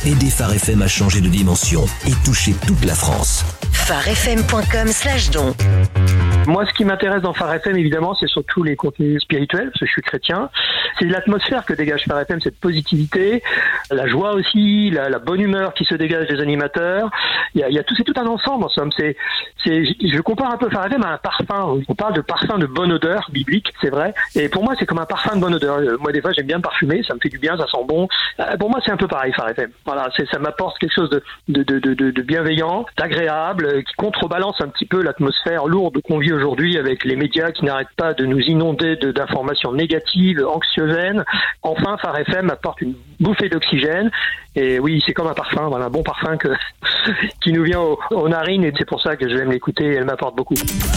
Aidez Phare FM à changer de dimension et toucher toute la France. pharefm.com/don. Moi, ce qui m'intéresse dans Phare FM, évidemment, c'est surtout les contenus spirituels, parce que je suis chrétien. C'est l'atmosphère que dégage Phare FM, cette positivité, la joie aussi, la bonne humeur qui se dégage des animateurs. Il y a tout, c'est tout un ensemble, en somme. Je compare un peu Phare FM à un parfum. On parle de parfum de bonne odeur, biblique, c'est vrai. Et pour moi, c'est comme un parfum de bonne odeur. Moi, des fois, j'aime bien me parfumer, ça me fait du bien, ça sent bon. Pour moi, c'est un peu pareil, Phare FM. Voilà, ça m'apporte quelque chose de bienveillant, d'agréable, qui contrebalance un petit peu l'atmosphère lourde qu'on vit aujourd'hui avec les médias qui n'arrêtent pas de nous inonder d'informations négatives, anxiogènes. Enfin, Phare FM apporte une bouffée d'oxygène. Et oui, c'est comme un parfum, voilà, un bon parfum qui nous vient aux narines, et c'est pour ça que j'aime l'écouter, elle m'apporte beaucoup.